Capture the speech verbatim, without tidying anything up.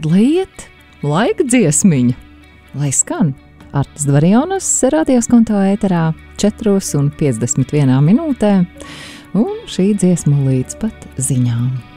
Tad lai iet laika dziesmiņa, lai skan Artis Dvarjonas radios konto ēterā četros un piecdesmit vienā minūtē, un šī dziesma līdz pat ziņām.